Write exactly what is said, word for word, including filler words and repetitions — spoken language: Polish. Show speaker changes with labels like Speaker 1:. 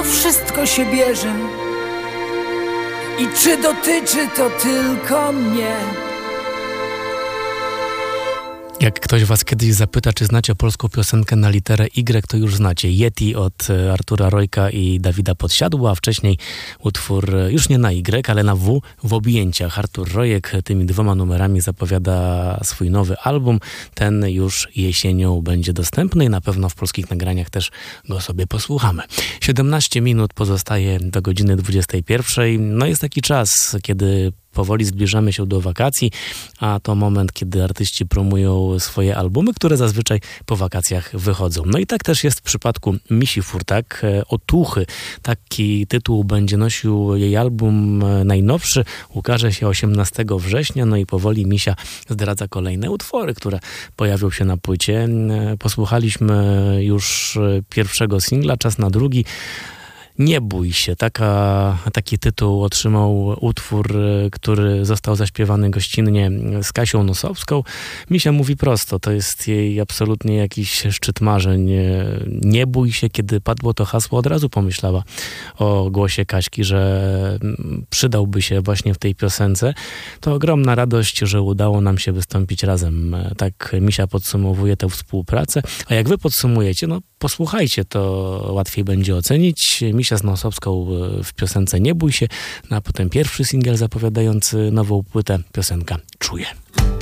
Speaker 1: to wszystko się bierze i czy dotyczy to tylko mnie?
Speaker 2: Jak ktoś was kiedyś zapyta, czy znacie polską piosenkę na literę Y, to już znacie. Yeti od Artura Rojka i Dawida Podsiadła, a wcześniej utwór już nie na Y, ale na W, w objęciach. Artur Rojek tymi dwoma numerami zapowiada swój nowy album. Ten już jesienią będzie dostępny i na pewno w polskich nagraniach też go sobie posłuchamy. siedemnaście minut pozostaje do godziny dwudziestej pierwszej. No jest taki czas, kiedy powoli zbliżamy się do wakacji, a to moment, kiedy artyści promują swoje albumy, które zazwyczaj po wakacjach wychodzą. No i tak też jest w przypadku Misi Furtak. Otuchy. Taki tytuł będzie nosił jej album najnowszy. Ukaże się osiemnastego września, no i powoli Misia zdradza kolejne utwory, które pojawią się na płycie. Posłuchaliśmy już pierwszego singla, czas na drugi. Nie bój się. Taka, taki tytuł otrzymał utwór, który został zaśpiewany gościnnie z Kasią Nosowską. Misia mówi prosto, to jest jej absolutnie jakiś szczyt marzeń. Nie bój się, kiedy padło to hasło, od razu pomyślała o głosie Kaśki, że przydałby się właśnie w tej piosence. To ogromna radość, że udało nam się wystąpić razem. Tak Misia podsumowuje tę współpracę. A jak wy podsumujecie, no posłuchajcie, to łatwiej będzie ocenić. Misia z Nosowską w piosence Nie bój się, no a potem pierwszy singiel zapowiadający nową płytę, piosenka Czuję.